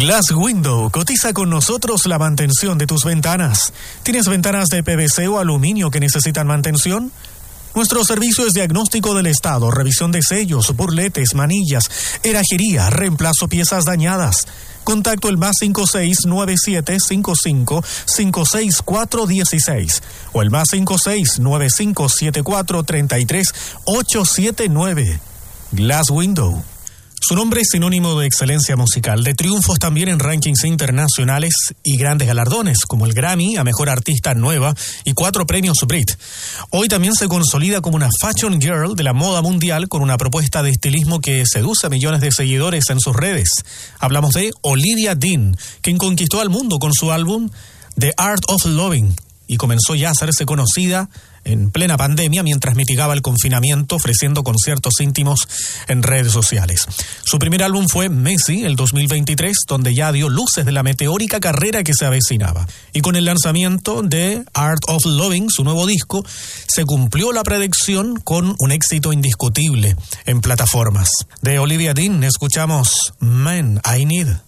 Glass Window cotiza con nosotros la mantención de tus ventanas. ¿Tienes ventanas de PVC o aluminio que necesitan mantención? Nuestro servicio es diagnóstico del estado, revisión de sellos, burletes, manillas, herrajería, reemplazo piezas dañadas. Contacto el +56 9755 56416 o el +56 9574 33879. Glass Window. Su nombre es sinónimo de excelencia musical, de triunfos también en rankings internacionales y grandes galardones, como el Grammy a Mejor Artista Nueva y 4 premios Brit. Hoy también se consolida como una fashion girl de la moda mundial con una propuesta de estilismo que seduce a millones de seguidores en sus redes. Hablamos de Olivia Dean, quien conquistó al mundo con su álbum The Art of Loving y comenzó ya a hacerse conocida en plena pandemia mientras mitigaba el confinamiento ofreciendo conciertos íntimos en redes sociales. Su primer álbum fue Messy, el 2023, donde ya dio luces de la meteórica carrera que se avecinaba. Y con el lanzamiento de Art of Loving, su nuevo disco, se cumplió la predicción con un éxito indiscutible en plataformas. De Olivia Dean escuchamos Man I Need.